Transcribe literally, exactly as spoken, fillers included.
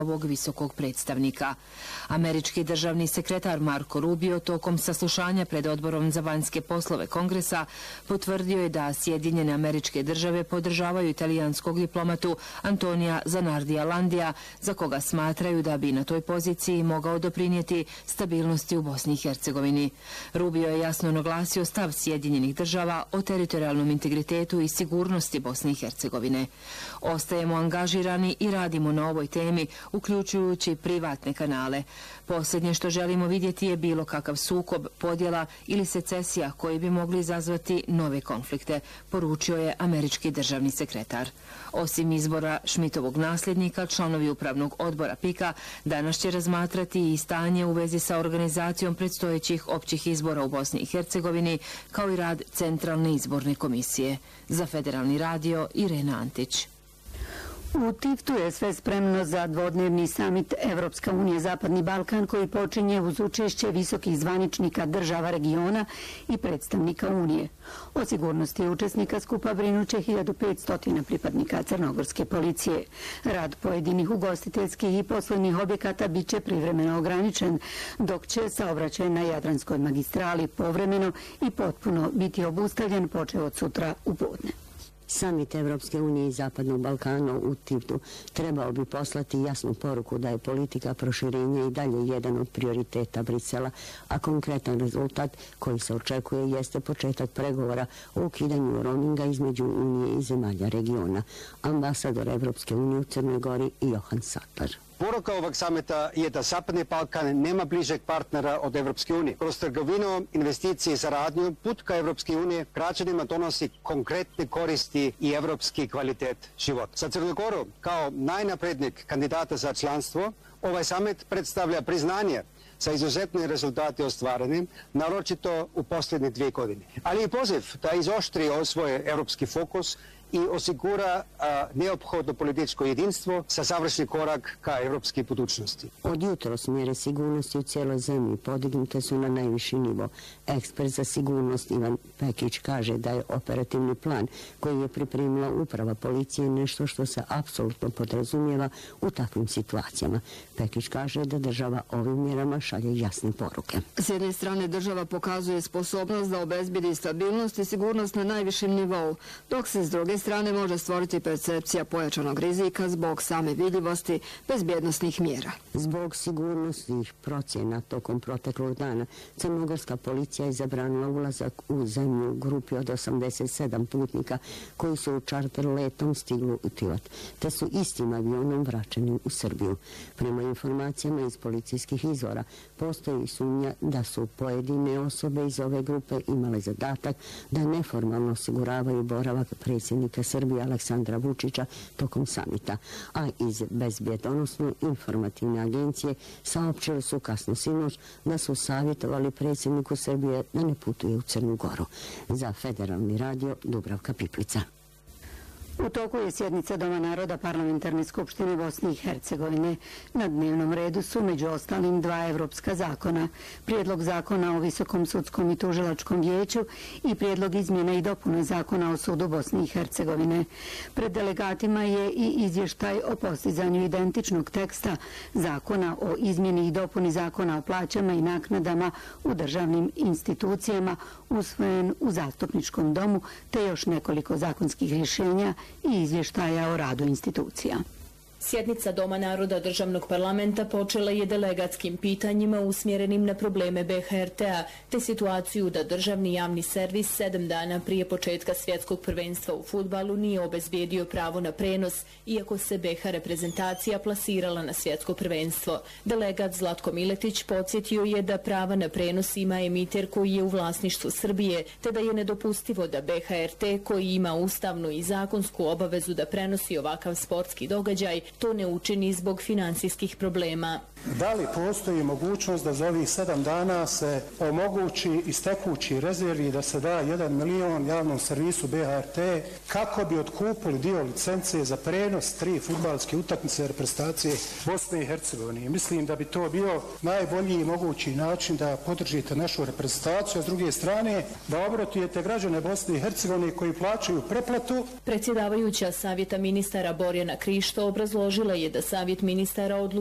ovog visokog predstavnika. Američki državni sekretar Marco Rubio tokom saslušanja pred Odborom za vanjske poslove Kongresa potvrdio je da Sjedinjene Američke Države podržavaju italijanskog diplomatu Antonija Zanardija Landija, za koga smatraju da bi na toj poziciji mogao doprinijeti stabilnosti u Bosni i Hercegovini. Rubio je jasno naglasio stav Sjedinjenih Država o teritorijalnom integritetu i sigurnosti Bosne i Hercegovine. Ostajemo angažirani i radimo na ovoj temi, uključujući privatne kanale. Posljednje što želimo vidjeti je bilo kakav sukob, podjela ili secesija koji bi mogli izazvati nove konflikte, poručio je američki državni sekretar. Osim izbora Šmitovog nasljednika, članovi upravnog odbora PIK-a danas će razmatrati i stanje u vezi sa organizacijom predstojećih općih izbora u Bosni i Hercegovini, kao i rad Centralne izborne komisije. Za Federalni radio, Irena Antić. U Tiftu je sve spremno za dvodnevni samit Evropska unija Zapadni Balkan koji počinje uz učešće visokih zvaničnika država regiona i predstavnika Unije. O sigurnosti učesnika skupa brinuće hiljadu petsto pripadnika crnogorske policije. Rad pojedinih ugostiteljskih i poslovnih objekata bit će privremeno ograničen, dok će saobraćaj na Jadranskoj magistrali povremeno i potpuno biti obustavljen počev od sutra u podne. Samit Evropske unije i Zapadnog Balkana u Tiftu trebao bi poslati jasnu poruku da je politika proširenja i dalje jedan od prioriteta Brisela, a konkretan rezultat koji se očekuje jeste početak pregovora o ukidanju roaminga između Unije i zemalja regiona. Ambasador Evropske unije u Crnoj Gori Johan Sattler. Poruka ovog samita je da Zapadni Balkan nema bližeg partnera od Evropske unije. Kroz trgovinu, investicije i saradnju, put ka Evropske unije građanima donosi konkretne koristi i evropski kvalitet života. Za Crnu Goru, kao najnaprednijeg kandidata za članstvo, ovaj samit predstavlja priznanje za izuzetne rezultate ostvarene, naročito u posljednje dvije godine. Ali i poziv da izoštri svoj evropski fokus i osigura a, neophodno političko jedinstvo sa završni korak ka evropskoj budućnosti. Od jutros mjere sigurnosti u cijeloj zemlji podignute su na najviši nivo. Ekspert za sigurnost Ivan Pekić kaže da je operativni plan koji je pripremila uprava policije nešto što se apsolutno podrazumijeva u takvim situacijama. Pekić kaže da država ovim mjerama šalje jasne poruke. S jedne strane država pokazuje sposobnost da obezbedi stabilnost i sigurnost na najvišem nivou, dok se s druge strane može stvoriti percepcija pojačanog rizika zbog same vidljivosti bezbjednosnih mjera. Zbog sigurnosnih procjena tokom proteklog dana crnogorska policija je zabranila ulazak u zemlju grupi od osamdeset sedam putnika koji su čarter letom stigli u Tivat, te su istim avionom vraćeni u Srbiju. Prema informacijama iz policijskih izvora postoji sumnja da su pojedine osobe iz ove grupe imale zadatak da neformalno osiguravaju boravak predsjednika Srbije Aleksandra Vučića tokom samita, a iz bezbjedonosno informativne agencije saopćili su kasno sinoć da su savjetovali predsjedniku Srbije da ne putuje u Crnu Goru. Za Federalni radio, Dubravka Piplica. U toku je sjednica Doma naroda Parlamentarne skupštine Bosne i Hercegovine. Na dnevnom redu su među ostalim dva evropska zakona, prijedlog zakona o Visokom sudskom i tužilačkom vijeću i prijedlog izmjena i dopuna zakona o sudu Bosne i Hercegovine. Pred delegatima je i izvještaj o postizanju identičnog teksta zakona o izmjeni i dopuni zakona o plaćama i naknadama u državnim institucijama usvojen u Zastupničkom domu, te još nekoliko zakonskih rješenja i izvještaja o radu institucija. Sjednica Doma naroda državnog parlamenta počela je delegatskim pitanjima usmjerenim na probleme B H R T-a, te situaciju da državni javni servis sedam dana prije početka svjetskog prvenstva u fudbalu nije obezbijedio pravo na prenos, iako se B H reprezentacija plasirala na svjetsko prvenstvo. Delegat Zlatko Miletić podsjetio je da prava na prenos ima emiter koji je u vlasništvu Srbije, te da je nedopustivo da B H R T, koji ima ustavnu i zakonsku obavezu da prenosi ovakav sportski događaj, to ne učini zbog financijskih problema. Da li postoji mogućnost da za ovih sedam dana se omogući iz tekući rezervi da se da jedan milion javnom servisu B H R T kako bi otkupili dio licence za prenos tri fudbalske utakmice reprezentacije Bosne i Hercegovine. Mislim da bi to bio najbolji mogući način da podržite našu reprezentaciju, a s druge strane da obrotujete građane Bosne i Hercegovine koji plaćaju pretplatu. Predsjedavajuća Savjeta ministara Borjana Krišto obrazložila je da Savjet ministara odlučuje